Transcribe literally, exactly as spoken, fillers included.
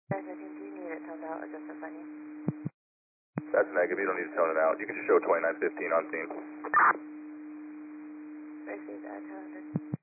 Guys, I think you need it toned out or just for funny. That's negative. You don't need to tone it out. You can just show twenty-nine fifteen on scene. Received that, two hundred.